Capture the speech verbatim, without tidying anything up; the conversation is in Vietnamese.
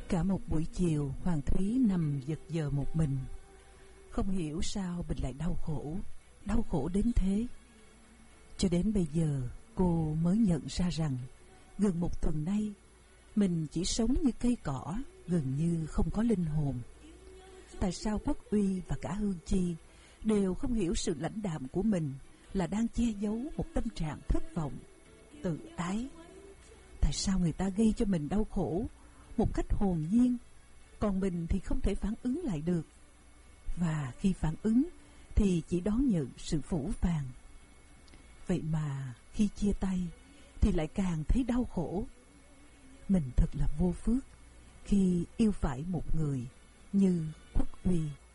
Cả một buổi chiều, Hoàng Thúy nằm giật giờ một mình. Không hiểu sao mình lại đau khổ, đau khổ đến thế. Cho đến bây giờ, cô mới nhận ra rằng gần một tuần nay mình chỉ sống như cây cỏ, gần như không có linh hồn. Tại sao Quốc Uy và cả Hương Chi đều không hiểu sự lãnh đạm của mình là đang che giấu một tâm trạng thất vọng, tự ái? Tại sao người ta gây cho mình đau khổ một cách hồn nhiên, còn mình thì không thể phản ứng lại được? Và khi phản ứng thì chỉ đón nhận sự phũ phàng. Vậy mà khi chia tay thì lại càng thấy đau khổ. Mình thật là vô phước khi yêu phải một người như Quốc Uy.